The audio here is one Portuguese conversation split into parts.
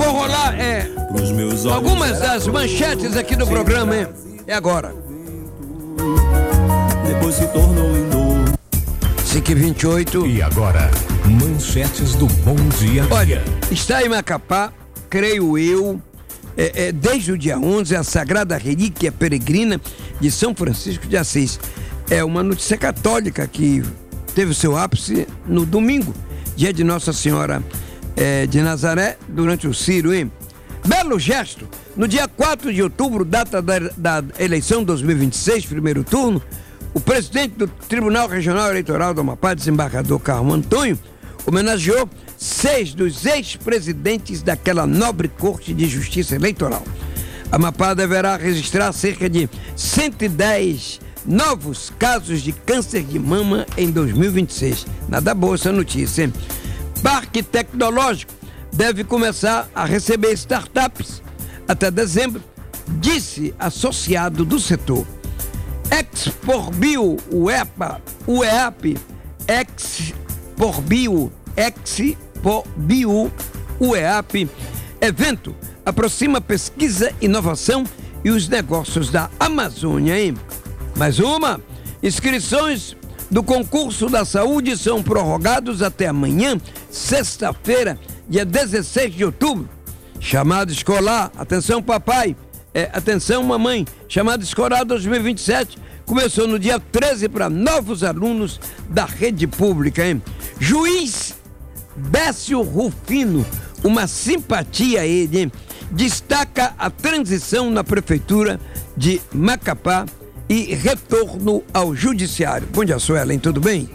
vou rolar algumas das manchetes aqui do programa, hein? É agora. Depois se tornou em dor. 5h28. E agora, manchetes do Bom Dia. Olha, está em Macapá, creio eu, desde o dia 11, a Sagrada Relíquia Peregrina de São Francisco de Assis. É uma notícia católica que teve o seu ápice no domingo, dia de Nossa Senhora de Nazaré, durante o Ciro, hein? Belo gesto! No dia 4 de outubro, data da eleição 2026, primeiro turno, o presidente do Tribunal Regional Eleitoral do Amapá, desembargador Carmo Antônio, homenageou 6 dos ex-presidentes daquela nobre Corte de Justiça Eleitoral. Amapá deverá registrar cerca de 110 novos casos de câncer de mama em 2026. Nada boa essa notícia, hein? Parque Tecnológico deve começar a receber startups até dezembro, disse associado do setor. Exporbio, UEAP, UEAP, evento aproxima pesquisa, inovação e os negócios da Amazônia, hein? Mais uma, inscrições do concurso da saúde são prorrogados até amanhã, sexta-feira, dia 16 de outubro. Chamado escolar, atenção papai, atenção mamãe, chamado escolar 2027 começou no dia 13 para novos alunos da rede pública, hein? Juiz Bécio Rufino, uma simpatia a ele, hein? Destaca a transição na prefeitura de Macapá e retorno ao judiciário. Bom dia, Suelen, tudo bem?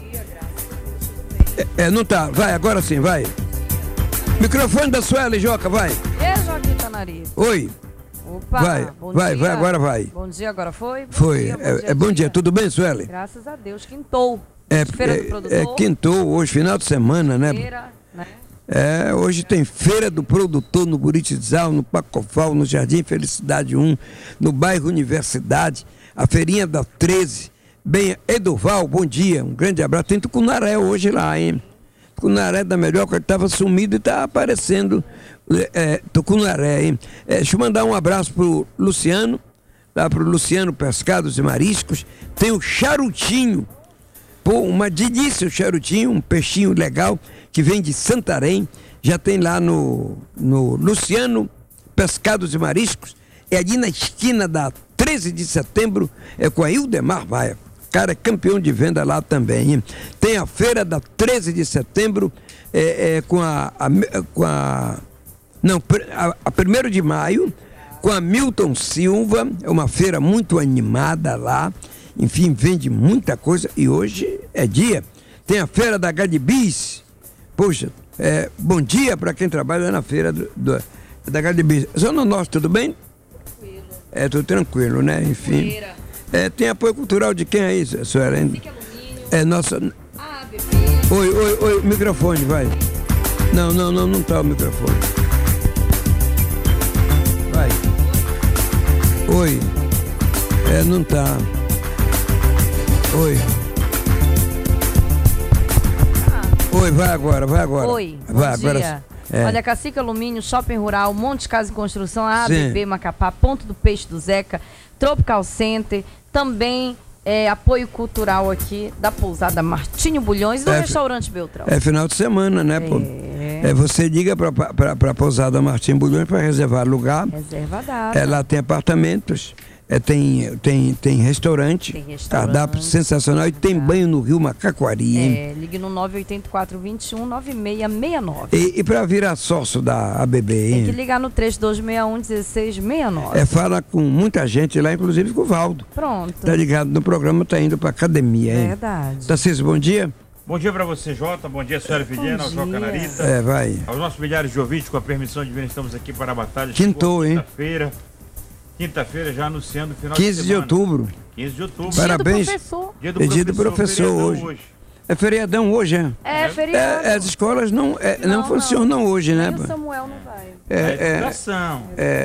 Não tá, vai, agora sim, vai. Microfone da Suelen, Joca, vai. Joaquim Tanari. Oi. Opa, vai, agora vai. Bom dia, agora foi? Bom dia, tudo bem, Suelen? Graças a Deus, quintou. Feira do produtor. Quintou, hoje, final de semana, né? Feira, né? Hoje tem Feira do Produtor no Buritizal, no Pacofal, no Jardim Felicidade 1, no bairro Universidade, a feirinha da 13. Bem, Eduval, bom dia, um grande abraço. Tem Tucunaré hoje lá, hein? Tucunaré da melhor, que ele estava sumido e está aparecendo. Tucunaré, hein? Deixa eu mandar um abraço pro Luciano, lá pro Luciano Pescados e Mariscos. Tem o Charutinho, uma delícia o charutinho, um peixinho legal que vem de Santarém. Já tem lá no Luciano Pescados e Mariscos. É ali na esquina da 13 de setembro, com a Ildemar Maia. Cara, é campeão de venda lá também, hein? Tem a feira da 13 de setembro, com a 1º de maio, com a Milton Silva. É uma feira muito animada lá. Enfim, vende muita coisa e hoje é dia. Tem a feira da Gadibis. Poxa, bom dia para quem trabalha na feira da Gadibis. Zona Norte, tudo bem? Tranquilo. Tudo tranquilo, né? Enfim. Tem apoio cultural de quem aí, senhora? Nossa. Bebê. Oi, microfone, vai. Não tá o microfone. Vai. Oi. Não tá. Oi. Oi, vai agora. Oi, vai bom agora. Dia. Olha, Cacique Alumínio, Shopping Rural, Monte Casa em Construção, ABB Macapá, Ponto do Peixe do Zeca, Tropical Center, também apoio cultural aqui da pousada Martinho Bulhões e do restaurante Beltrão. Final de semana, né? Você liga para a pousada Martinho Bulhões para reservar lugar. Reserva a data. Lá tem apartamentos. Tem restaurante, cardápio sensacional, e tem banho no Rio Macaquari, hein? Ligue no 984-21-9669. E para virar sócio da ABB, hein? Tem que ligar no 3261-1669. Fala com muita gente lá, inclusive com o Valdo. Pronto. Tá ligado no programa, tá indo pra academia, hein? Verdade. Tarcísio, bom dia. Bom dia para você, Jota. Bom dia, senhora Fidena, ao Joca Narita. Vai. Aos nossos milhares de ouvintes, com a permissão de vir, estamos aqui para a batalha. Quintou, hein? Quinta-feira, já anunciando o final 15 de outubro. 15 de outubro. Parabéns. Dia do professor hoje. É feriadão hoje, feriadão. As escolas não funcionam hoje, né? O Samuel não vai. Educação.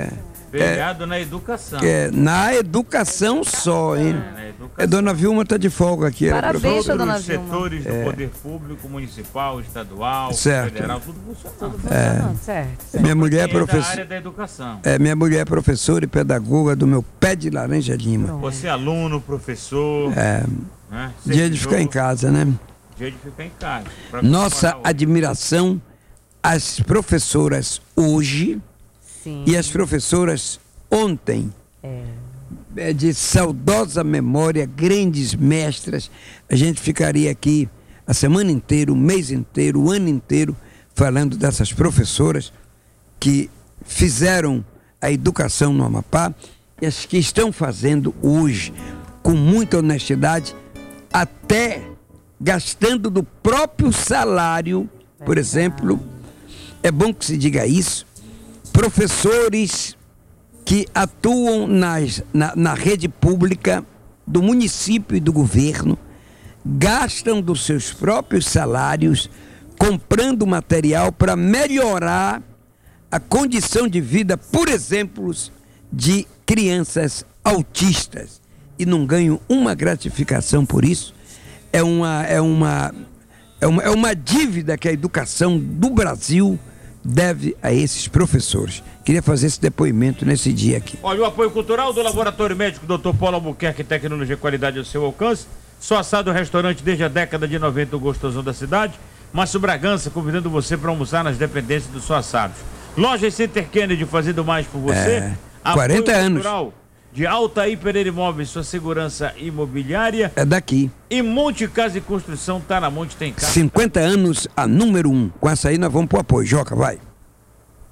Feriado na educação. Na educação só, hein? Na educação. Dona Vilma tá de folga aqui. Parabéns, Todos dona os Vilma. setores do poder público, municipal, estadual, Certo. federal, tudo funcionando. Funcionando, certo. Minha mulher é Quem da professora. área da educação. Minha mulher é professora e pedagoga do meu pé de laranja lima. Você é aluno, professor. Né? Dia de ficar em casa, né? Dia de ficar em casa. Pra Nossa comparar admiração às professoras hoje Sim. e às professoras ontem. De saudosa memória, grandes mestras. A gente ficaria aqui a semana inteira, o mês inteiro, o ano inteiro, falando dessas professoras que fizeram a educação no Amapá e as que estão fazendo hoje, com muita honestidade, até gastando do próprio salário. Por exemplo, é bom que se diga isso, professores que atuam na rede pública do município e do governo, gastam dos seus próprios salários, comprando material para melhorar a condição de vida, por exemplo, de crianças autistas, e não ganham uma gratificação por isso. É uma dívida que a educação do Brasil deve a esses professores. Queria fazer esse depoimento nesse dia aqui. Olha, o apoio cultural do Laboratório Médico Dr. Paulo Albuquerque, tecnologia e qualidade ao seu alcance. Só assado restaurante desde a década de 90, o gostosão da cidade. Márcio Bragança convidando você para almoçar nas dependências do Só Assados. Loja Center Kennedy fazendo mais por você. 40 apoio anos. Cultural de Altair Pereira Imóveis, sua segurança imobiliária. É daqui. E Monte Casa e Construção, tá na Monte tem casa. 50 anos, a número 1. Com essa aí nós vamos pro apoio. Joca, vai.